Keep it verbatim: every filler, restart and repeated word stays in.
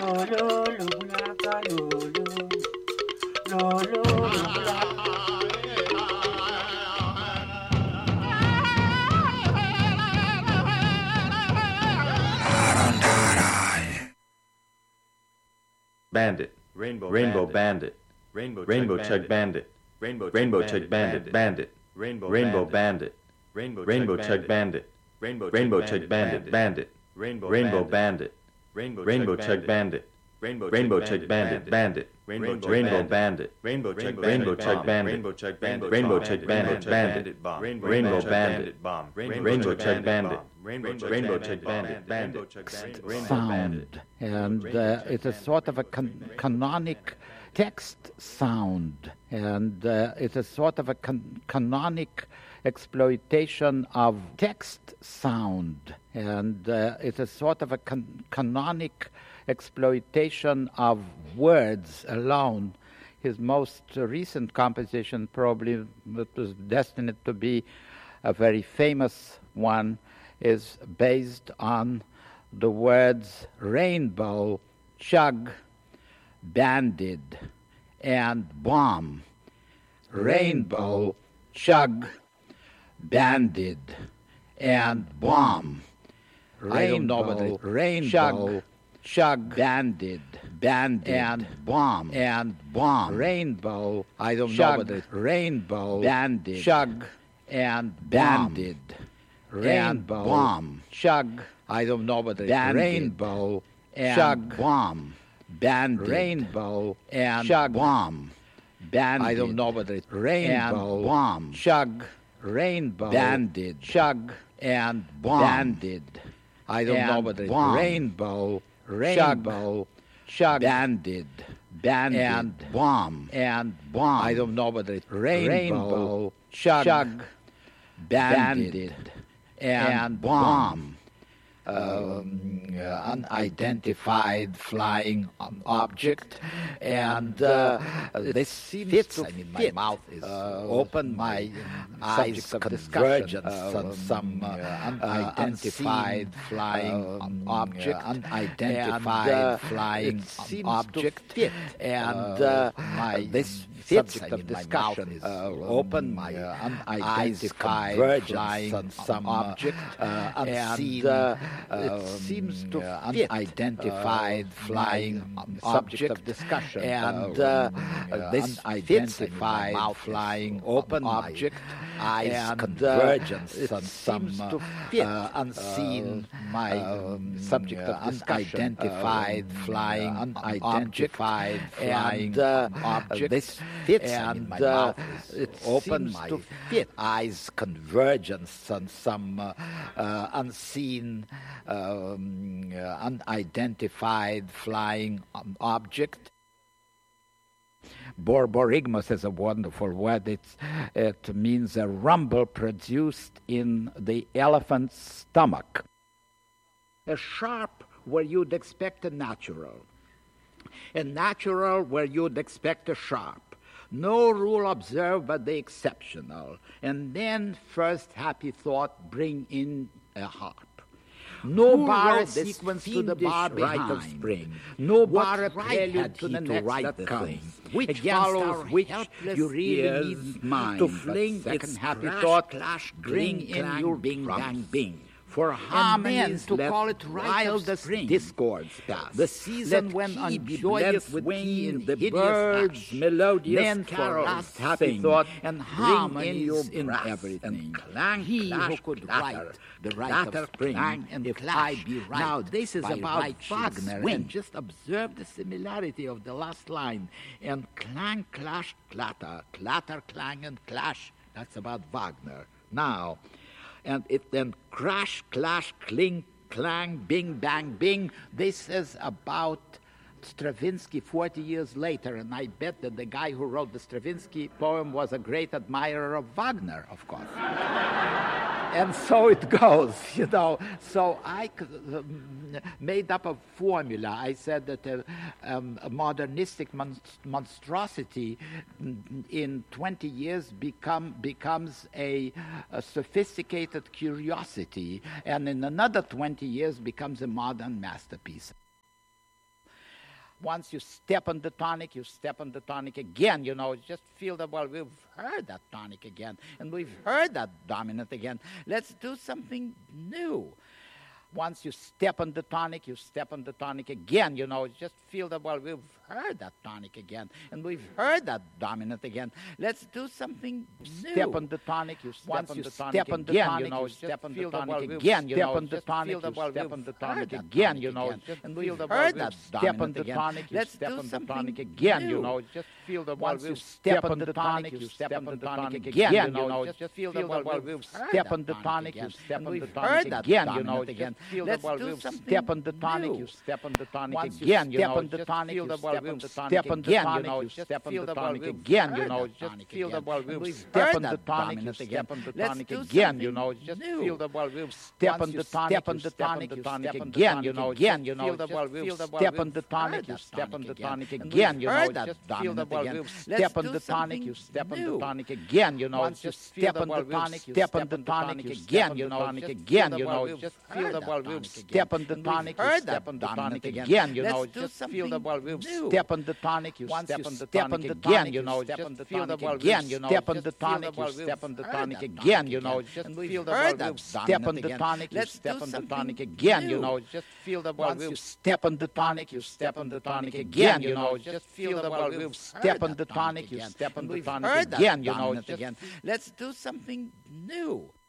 Bandit, Rainbow, Rainbow Bandit, Rainbow, Rainbow Chug Bandit, Rainbow, Rainbow Chug Bandit, Bandit, Rainbow, Rainbow Bandit, Rainbow, Rainbow Chug Bandit, Rainbow, Rainbow Chug Bandit, Bandit, Rainbow, Rainbow Bandit, Rainbow, Rainbow Chug Bandit, Rainbow, Rainbow Chug Bandit, Bandit, Rainbow, Rainbow Bandit, Rainbow, Rainbow Chug Bandit, Rainbow Chug Bandit, Rainbow Chug Bandit, Bandit, Bomb, Rainbow Bandit, Bomb, Rainbow Chug Bandit. Rainbow, Rainbow Chug Bandit, Bandit, sound, and uh, it's a sort of a con- canonic text sound, and uh, it's a sort of a con- canonic exploitation of text sound, and uh, it's a sort of a con- canonic exploitation of words alone. His most recent composition, probably that was destined to be a very famous one, is based on the words rainbow, chug, banded, and bomb. Rainbow, chug, banded, and bomb. Rainbow, rainbow, chug, chug, banded, banded, and bomb, and bomb. Rainbow, I don't chug, know what it is. Rainbow, banded, chug, and banded. Rainbow, bomb, chug, I don't know what it is. Rainbow, and chug, bomb, banded. Rainbow, and chug, bomb, banded. I don't know what it is. Rainbow, bomb, chug, rainbow, banded, chug, and bomb, banded. I don't know what it is. Rainbow, rainbow, chug, banded, banded, and bomb, and bomb. I don't know what it is. Rainbow, chug, banded, and bomb. Um, uh, unidentified flying object, and uh, this seems fits, to I mean, fit. My mouth is uh, open, my eyes convergence uh, on some uh, unidentified uh, flying um, object, uh, unidentified and, uh, flying object, fit. and uh, my this subject of discussion is uh, open, my uh, unidentified flying on some object, uh, unseen. And, uh, It seems to uh, fit unidentified uh, flying object of discussion, and uh, uh, this identified flying open object, eyes and, convergence, uh, on some uh, fit, uh, unseen uh, my um, subject of discussion, unidentified uh, flying, unidentified flying uh, object. This fits and my uh, mouth is it open, my to fit, eyes convergence on some uh, uh, unseen. Um, uh, unidentified flying um, object. Borborygmus is a wonderful word. It's, it means a rumble produced in the elephant's stomach. A sharp where you'd expect a natural. A natural where you'd expect a sharp. No rule observed but the exceptional. And then first happy thought bring in a harp. No Who bar sequence to the bar right of spring. No bar prelude to the next right that comes. Which follows which you really need mind to fling its happy thought, clash, bring in your bing bang bing. For harmonies to call it wildest discords past. The season when on joyous wing the birds melodious carols happy thought and harmonies in everything. And clang, he clash, who could clatter, write the right of spring, and if I be right, now this is about Wagner, and just observe the similarity of the last line. And clang, clash, clatter, clatter, clang, and clash. That's about Wagner. Now. And it then crash, clash, clink, clang, bing, bang, bing. This is about Stravinsky forty years later, and I bet that the guy who wrote the Stravinsky poem was a great admirer of Wagner, of course. And so it goes, you know. So I uh, made up a formula. I said that uh, um, a modernistic mon- monstrosity in twenty years become becomes a, a sophisticated curiosity, and in another twenty years becomes a modern masterpiece. Once you step on the tonic, you step on the tonic again, you know, just feel that, well, we've heard that tonic again, and we've heard that dominant again. Let's do something new. Once you step on the tonic, you step on the tonic again, you know, just feel that, well, we've heard that tonic again, and we've heard that dominant again. Let's do something new. Step on the tonic, you step Once on you the step tonic on the again, tonic, you know, you step on the feel that, tonic well, we've again, you step know, on the just tonic, feel that, you well, step we've on the heard tonic that again, tonic you know, again, just and feel we've that, well, heard we've that step on dominant the again. tonic, you Let's step do on the something tonic again, you new. know, just feel that, well, Once you we've step on the tonic, you step on the tonic again, you know, just feel that, well, we've step on the tonic, you step on the tonic again, again, you know, again. just feel Let's that, well, do we've something step on the tonic, new. you step on the tonic Once you again, you step know, on the just tonic, feel you that, well, step on we've the step tonic on the again, tonic, you know, you just step on feel the that, well, tonic we've again, you heard know, that just tonic feel that, again. well, And we've we've step heard on the that tonic, you dominant step again. on the Let's tonic do again, you something know, just new. feel that, well, we've Step step on on the the tonic, tonic, you you step step on on the the tonic tonic again, again, you you know, know, just again, you feel know, that, just well, we've feel that, well, step we've on the tonic, heard you that step on the tonic tonic again, again, and you we've know, heard that just feel that, dominant well, again. we've Step on do the tonic, you something step on the new. tonic again, you know, Once you just step step on on the the tonic, you step step on on the the tonic, tonic you again, step you on the know, tonic just again, feel that, you well, know, we've just feel heard that, that well, we've tonic step again. on the And we've tonic, you heard step that on the dominant tonic again. again, you Let's know, do just feel something that, well, we've new. step on the tonic, you Once step you on the step on tonic the again, tonic, you you know, step just on the feel that, tonic well, again, we've you know, step on just the feel that, tonic, well, you we've step on the heard tonic that again, tonic you know, again. just And we've feel that, heard well, that we've step dominant on the again. tonic, you Let's step do on the something tonic again, you new. know, just feel that, well, Once you we've step on the tonic, you step on the tonic again, you know, just feel that, well, we've step on the tonic, you step on the tonic again, you know, just Let's do something new.